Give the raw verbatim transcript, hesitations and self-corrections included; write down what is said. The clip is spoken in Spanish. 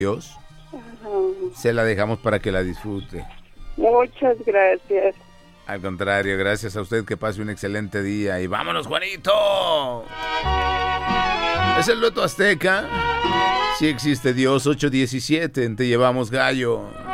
Dios, Ajá. se la dejamos para que la disfrute. Muchas gracias. Al contrario, gracias a usted, que pase un excelente día. Y vámonos, Juanito. Es el dueto azteca. Si existe Dios, ocho diecisiete, en Te Llevamos Gallo.